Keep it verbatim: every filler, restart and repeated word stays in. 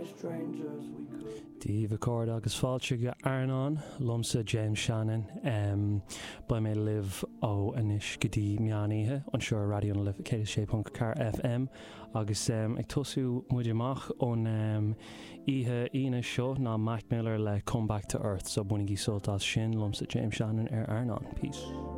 Díomh Accord agus fáilte go Arnán, lomsa James Shannon, um, ba mé live ó inis go dtí meánaithe, an seo radio na live cé sé punt car F M, agus um, ag tosú muid amach ón um, ihe ina seo ná Mac Miller le Come Back to Earth, so bunig í soltás sin lomsa James Shannon ar Arnán. Peace.